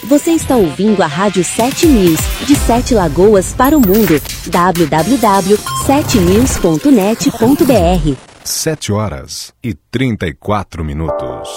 Você está ouvindo a Rádio 7 News, de 7 Lagoas para o mundo. www.7news.net.br 7 horas e 34 minutos.